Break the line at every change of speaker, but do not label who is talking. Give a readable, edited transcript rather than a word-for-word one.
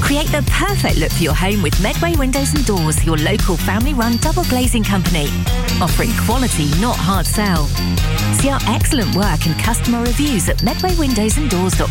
Create the perfect look for your home with Medway Windows and Doors, your local family-run double glazing company. Offering quality, not hard sell. See our excellent work and customer reviews at medwaywindowsanddoors.co.uk.